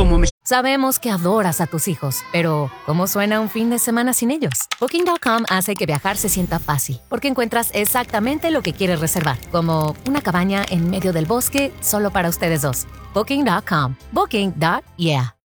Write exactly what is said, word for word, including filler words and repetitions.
cómo me... Sabemos que adoras a tus hijos, pero ¿cómo suena un fin de semana sin ellos? Booking punto com hace que viajar se sienta fácil, porque encuentras exactamente lo que quieres reservar, como una cabaña en medio del bosque solo para ustedes dos. Booking punto com. Booking. Yeah.